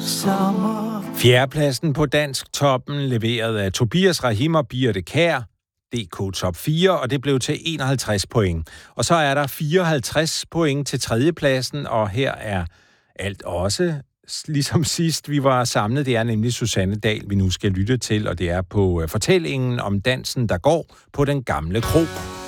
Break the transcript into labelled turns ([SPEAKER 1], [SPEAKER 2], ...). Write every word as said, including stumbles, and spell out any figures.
[SPEAKER 1] sommer.
[SPEAKER 2] Fjerdepladsen på Dansk Toppen leveret af Tobias Rahim og Birte Kjær, D K Top fire, og det blev til enoghalvtreds point. Og så er der fireoghalvtreds point til tredjepladsen, og her er alt også ligesom sidst vi var samlet. Det er nemlig Susanne Dahl, vi nu skal lytte til, og det er på fortællingen om dansen, der går på den gamle kro.